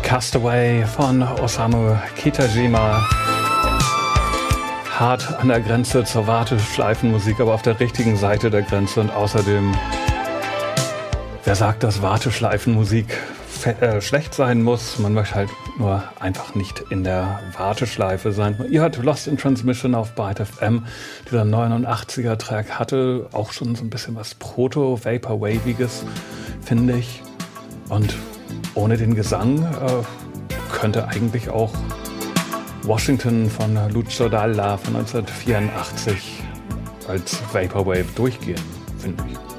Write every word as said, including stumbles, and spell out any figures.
Castaway von Osamu Kitajima. Hart an der Grenze zur Warteschleifenmusik, aber auf der richtigen Seite der Grenze. Und außerdem, wer sagt, dass Warteschleifenmusik äh, schlecht sein muss? Man möchte halt nur einfach nicht in der Warteschleife sein. Ihr hört Lost in Transmission auf Byte F M. Dieser neunundachtziger Track hatte auch schon so ein bisschen was Proto-Vaporwaviges, finde ich. Und ohne den Gesang äh, könnte eigentlich auch Washington von Lucio Dalla von neunzehnhundertvierundachtzig als Vaporwave durchgehen, finde ich.